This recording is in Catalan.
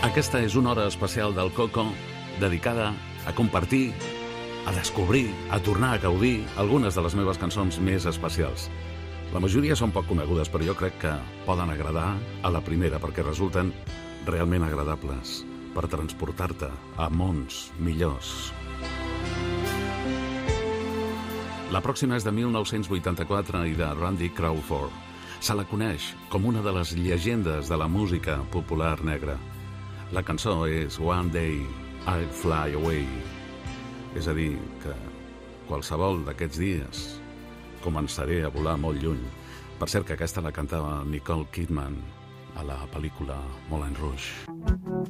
Aquesta és una hora especial del Coco dedicada a compartir, a descobrir, a tornar a gaudir algunes de les meves cançons més especials. La majoria són poc conegudes, però jo crec que poden agradar a la primera perquè resulten realment agradables per transportar-te a mons millors. La pròxima és de 1984 i de Randy Crawford. Se la coneix com una de les llegendes de la música popular negra. La cançó és One Day I'll Fly Away. És a dir, que qualsevol d'aquests dies començaré a volar molt lluny. Per cert que aquesta la cantava Nicole Kidman a la pel·lícula Moulin Rouge.